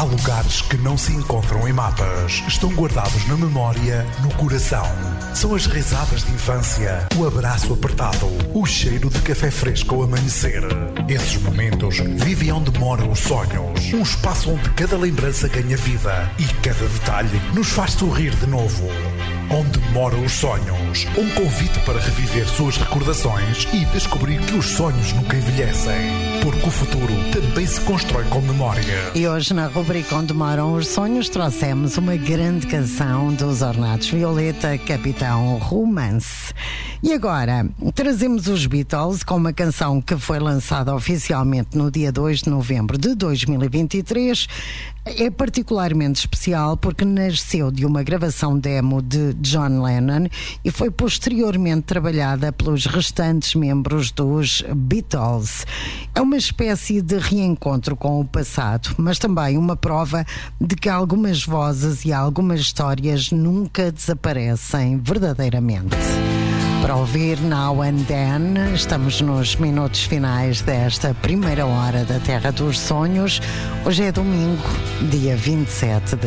lugares que não se encontram em mapas. Estão guardados na memória, no coração. São as risadas de infância, o abraço apertado, o cheiro de café fresco ao amanhecer. Esses momentos vivem onde moram os sonhos. Um espaço onde cada lembrança ganha vida e cada detalhe nos faz sorrir de novo. Onde moram os sonhos. Um convite para reviver suas recordações e descobrir que os sonhos nunca envelhecem. Porque o futuro também se constrói com memória. E hoje, na rubrica Onde Moram os Sonhos, trouxemos uma grande canção dos Ornatos Violeta, Capitão Romance. E agora, trazemos os Beatles com uma canção que foi lançada oficialmente no dia 2 de novembro de 2023. É particularmente especial porque nasceu de uma gravação demo de John Lennon e foi posteriormente trabalhada pelos restantes membros dos Beatles. É uma espécie de reencontro com o passado, mas também uma prova de que algumas vozes e algumas histórias nunca desaparecem verdadeiramente. Para ouvir Now and Then, estamos nos minutos finais desta primeira hora da Terra dos Sonhos. Hoje é domingo, dia 27 de